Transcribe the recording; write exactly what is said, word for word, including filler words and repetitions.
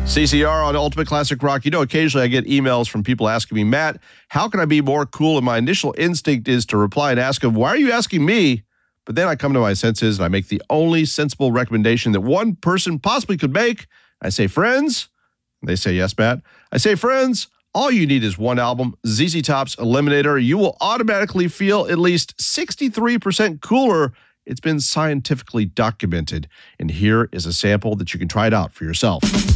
C C R on Ultimate Classic Rock. You know, occasionally I get emails from people asking me, Matt, how can I be more cool? And my initial instinct is to reply and ask them, why are you asking me? But then I come to my senses and I make the only sensible recommendation that one person possibly could make. I say, friends. They say, yes, Matt. I say, friends, all you need is one album, Z Z Top's Eliminator. You will automatically feel at least sixty-three percent cooler. It's been scientifically documented. And here is a sample that you can try it out for yourself.